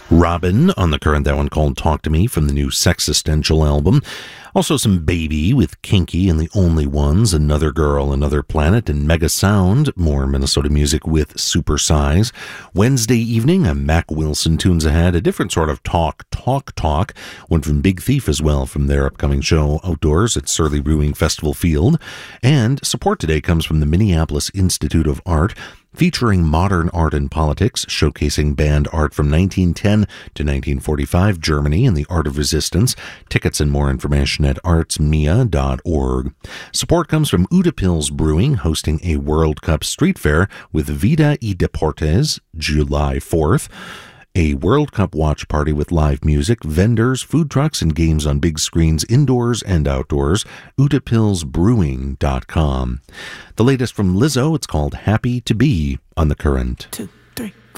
Robin on the current, that one called Talk to Me from the new Sexistential album. Also some Baby with Kinky and the Only Ones, Another Girl, Another Planet, and Mega Sound, more Minnesota music with Supersize. Wednesday evening, a Mac Wilson Tunes Ahead, a different sort of talk, one from Big Thief as well from their upcoming show outdoors at Surly Brewing Festival Field. And support today comes from the Minneapolis Institute of Art, featuring modern art and politics, showcasing banned art from 1910 to 1945 Germany and the art of resistance. Tickets and more information at artsmia.org. Support comes from Utapils Brewing, hosting a World Cup street fair with Vida y Deportes, July 4th. A World Cup watch party with live music, vendors, food trucks, and games on big screens indoors and outdoors. Utapilsbrewing.com. The latest from Lizzo, it's called Happy to Be on The Current.